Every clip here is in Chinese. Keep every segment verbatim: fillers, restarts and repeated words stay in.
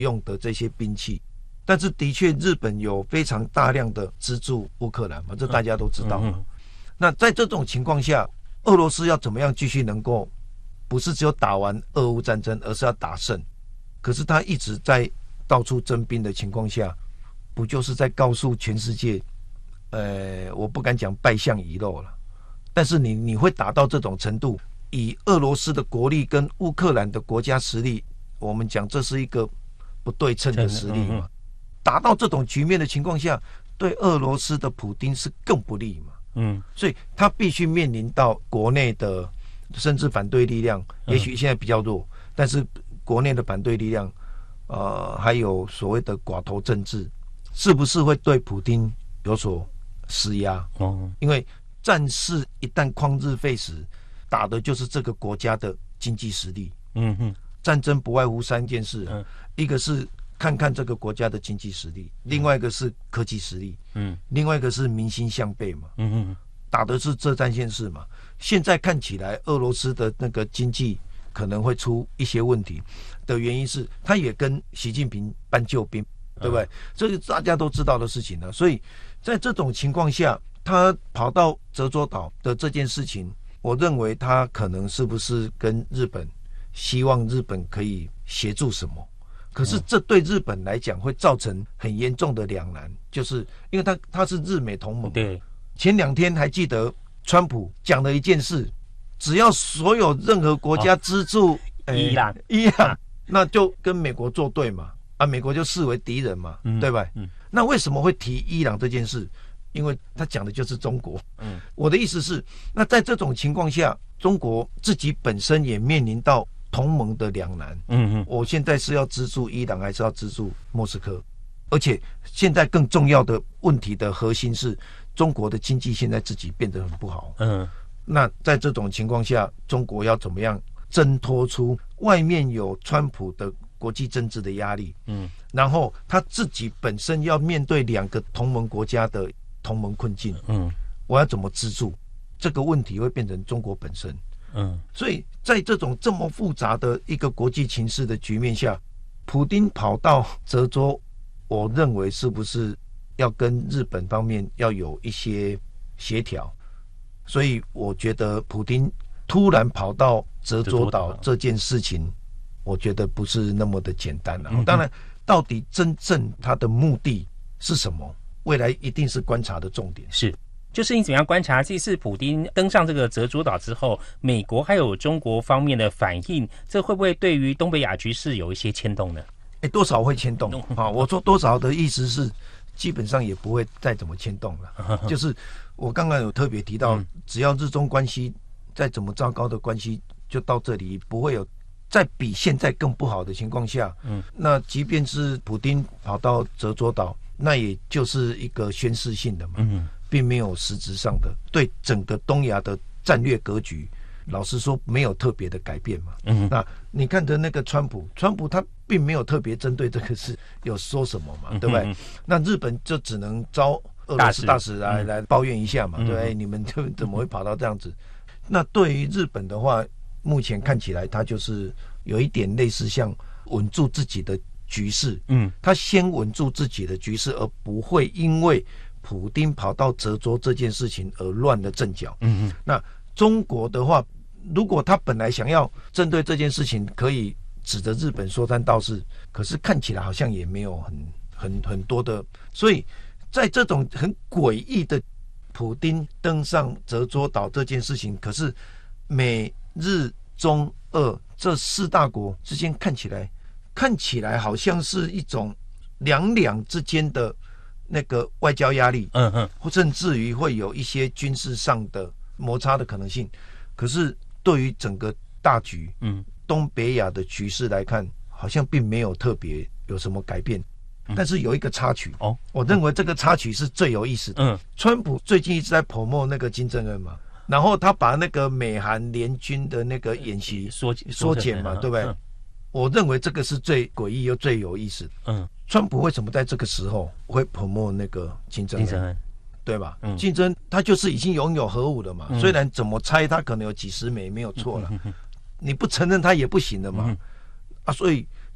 用的这些兵器。但是的确，日本有非常大量的资助乌克兰嘛，这大家都知道嘛。嗯嗯、那在这种情况下，俄罗斯要怎么样继续能够，不是只有打完俄乌战争，而是要打胜。可是他一直在到处征兵的情况下，不就是在告诉全世界，呃，我不敢讲败相遗漏了，但是你你会打到这种程度，以俄罗斯的国力跟乌克兰的国家实力，我们讲这是一个不对称的实力嘛。嗯嗯达到这种局面的情况下，对俄罗斯的普丁是更不利嘛。嗯，所以他必须面临到国内的甚至反对力量，也许现在比较弱，嗯、但是国内的反对力量，呃，还有所谓的寡头政治，是不是会对普丁有所施压？哦，因为战事一旦旷日费时，打的就是这个国家的经济实力。嗯哼，战争不外乎三件事，嗯、一个是看看这个国家的经济实力，另外一个是科技实力，嗯，另外一个是民心向背嘛，嗯嗯，打的是这三件事嘛。现在看起来，俄罗斯的那个经济可能会出一些问题的原因是，他也跟习近平搬救兵，对不对？这是大家都知道的事情了。所以在这种情况下，他跑到泽州岛的这件事情，我认为他可能是不是跟日本希望日本可以协助什么？可是这对日本来讲会造成很严重的两难，就是因为他他是日美同盟。对，前两天还记得川普讲了一件事，只要所有任何国家资助、哦、伊朗，伊朗那就跟美国作对嘛，啊，美国就视为敌人嘛，嗯、对吧？嗯，那为什么会提伊朗这件事？因为他讲的就是中国。嗯，我的意思是，那在这种情况下，中国自己本身也面临到同盟的两难，嗯嗯，我现在是要资助伊朗，还是要资助莫斯科？而且现在更重要的问题的核心是，中国的经济现在自己变得很不好，嗯，那在这种情况下，中国要怎么样挣脱出外面有川普的国际政治的压力，嗯，然后他自己本身要面对两个同盟国家的同盟困境，嗯，我要怎么资助？这个问题会变成中国本身。嗯，所以在这种这么复杂的一个国际情势的局面下，普丁跑到泽州，我认为是不是要跟日本方面要有一些协调？所以我觉得普丁突然跑到泽州岛这件事情，我觉得不是那么的简单了。嗯、当然，到底真正他的目的是什么，未来一定是观察的重点。 是。就是你怎么样观察这次普丁登上这个泽州岛之后，美国还有中国方面的反应，这会不会对于东北亚局势有一些牵动呢？ 哎，多少会牵动啊！我说多少的意思是，基本上也不会再怎么牵动了。就是我刚刚有特别提到，嗯、只要日中关系再怎么糟糕的关系，就到这里，不会有在比现在更不好的情况下，嗯，那即便是普丁跑到泽州岛，那也就是一个宣示性的嘛。嗯，并没有实质上的对整个东亚的战略格局，老实说没有特别的改变嘛。嗯，那你看的那个川普，川普他并没有特别针对这个事有说什么嘛，对不对？嗯、那日本就只能招俄罗斯大使来、嗯、来抱怨一下嘛，嗯、对不对？你们就怎么会跑到这样子？嗯、那对于日本的话，目前看起来他就是有一点类似像稳住自己的局势，嗯，他先稳住自己的局势，而不会因为普丁跑到泽州这件事情而乱了阵脚。嗯嗯，那中国的话，如果他本来想要针对这件事情，可以指着日本说三道四，可是看起来好像也没有很很很多的，所以在这种很诡异的普丁登上泽州岛这件事情，可是美日中俄这四大国之间看起来看起来好像是一种两两之间的那个外交压力，嗯嗯，或甚至于会有一些军事上的摩擦的可能性。可是对于整个大局，嗯，东北亚的局势来看，好像并没有特别有什么改变。嗯、但是有一个插曲哦，我认为这个插曲是最有意思的。嗯，川普最近一直在 promote 那个金正恩嘛，然后他把那个美韩联军的那个演习缩缩减嘛，对不对？嗯、我认为这个是最诡异又最有意思的。嗯。川普为什么在这个时候会 promote 那个金正恩，对吧？嗯，金正恩他就是已经拥有核武了嘛，嗯、虽然怎么猜他可能有几十枚没有错了，嗯、你不承认他也不行了嘛。嗯、啊，所以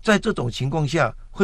在这种情况下。